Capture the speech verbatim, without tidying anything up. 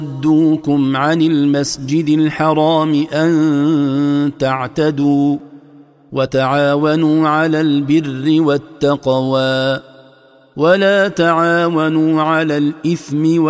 صدوكم عن المسجد الحرام أن تعتدوا وتعاونوا على البر والتقوى ولا تعاونوا على الإثم